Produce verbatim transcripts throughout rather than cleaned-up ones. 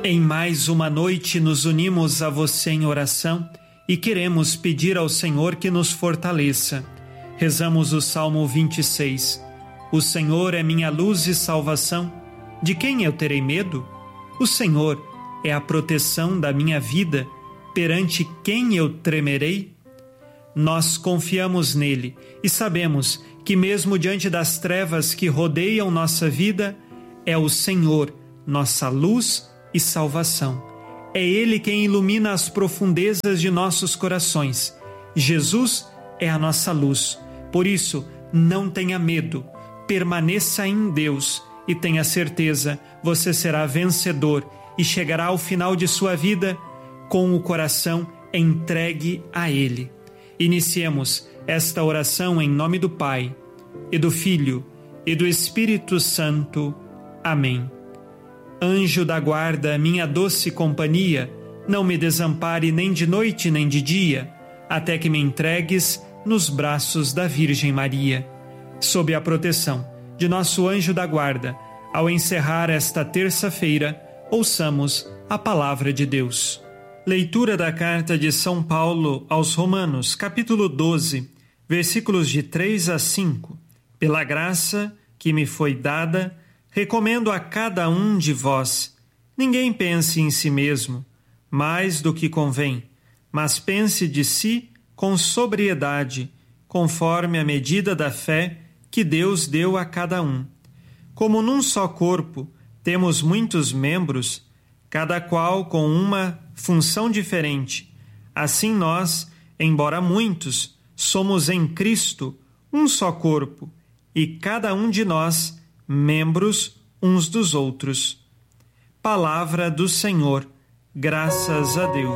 Em mais uma noite nos unimos a você em oração e queremos pedir ao Senhor que nos fortaleça. Rezamos o Salmo vinte e seis. O Senhor é minha luz e salvação. De quem eu terei medo? O Senhor é a proteção da minha vida. Perante quem eu tremerei? Nós confiamos nele e sabemos que mesmo diante das trevas que rodeiam nossa vida, é o Senhor, nossa luz e salvação. É Ele quem ilumina as profundezas de nossos corações. Jesus é a nossa luz. Por isso, não tenha medo. Permaneça em Deus e tenha certeza, você será vencedor e chegará ao final de sua vida com o coração entregue a Ele. Iniciemos esta oração em nome do Pai, e do Filho, e do Espírito Santo. Amém. Anjo da guarda, minha doce companhia, não me desampare nem de noite nem de dia, até que me entregues nos braços da Virgem Maria. Sob a proteção de nosso anjo da guarda, ao encerrar esta terça-feira, ouçamos a palavra de Deus. Leitura da carta de São Paulo aos Romanos, capítulo doze, versículos de três a cinco. Pela graça que me foi dada, recomendo a cada um de vós, ninguém pense em si mesmo, mais do que convém, mas pense de si com sobriedade, conforme a medida da fé que Deus deu a cada um. Como num só corpo temos muitos membros, cada qual com uma função diferente, assim nós, embora muitos, somos em Cristo um só corpo, e cada um de nós membros uns dos outros. Palavra do Senhor, graças a Deus.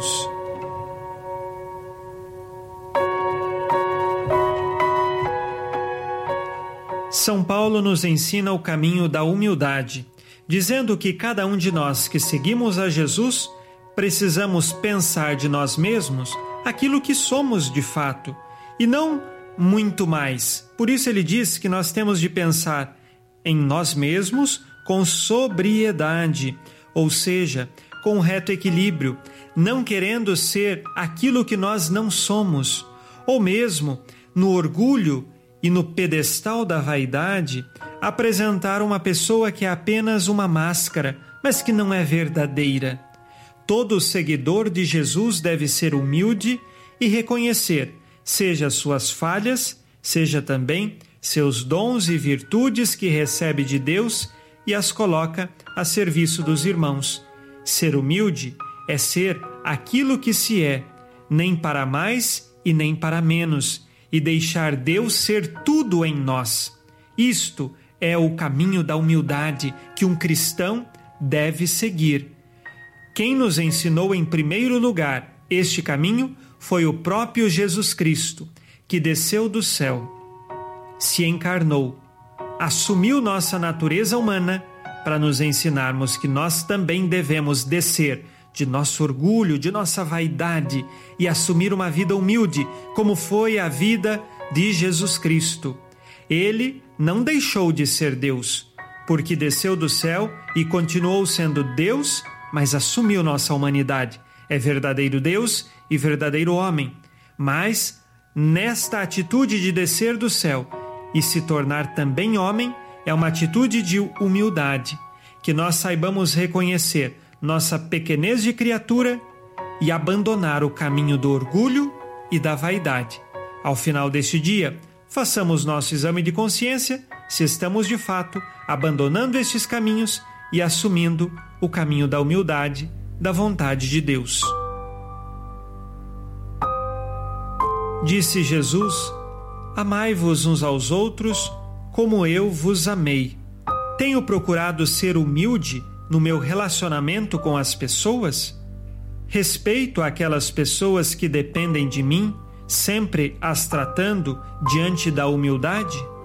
São Paulo nos ensina o caminho da humildade, dizendo que cada um de nós que seguimos a Jesus precisamos pensar de nós mesmos aquilo que somos de fato, e não muito mais. Por isso ele diz que nós temos de pensar em nós mesmos com sobriedade, ou seja, com reto equilíbrio, não querendo ser aquilo que nós não somos, ou mesmo no orgulho e no pedestal da vaidade, apresentar uma pessoa que é apenas uma máscara, mas que não é verdadeira. Todo seguidor de Jesus deve ser humilde e reconhecer, seja suas falhas, seja também seus dons e virtudes que recebe de Deus e as coloca a serviço dos irmãos. Ser humilde é ser aquilo que se é, nem para mais e nem para menos, e deixar Deus ser tudo em nós. Isto é o caminho da humildade que um cristão deve seguir. Quem nos ensinou em primeiro lugar este caminho foi o próprio Jesus Cristo, que desceu do céu, se encarnou, assumiu nossa natureza humana para nos ensinarmos que nós também devemos descer de nosso orgulho, de nossa vaidade e assumir uma vida humilde, como foi a vida de Jesus Cristo. Ele não deixou de ser Deus, porque desceu do céu e continuou sendo Deus, mas assumiu nossa humanidade. É verdadeiro Deus e verdadeiro homem. Mas, nesta atitude de descer do céu e se tornar também homem, é uma atitude de humildade, que nós saibamos reconhecer nossa pequenez de criatura e abandonar o caminho do orgulho e da vaidade. Ao final deste dia, façamos nosso exame de consciência se estamos de fato abandonando estes caminhos e assumindo o caminho da humildade, da vontade de Deus. Disse Jesus: amai-vos uns aos outros como eu vos amei. Tenho procurado ser humilde no meu relacionamento com as pessoas? Respeito aquelas pessoas que dependem de mim, sempre as tratando diante da humildade?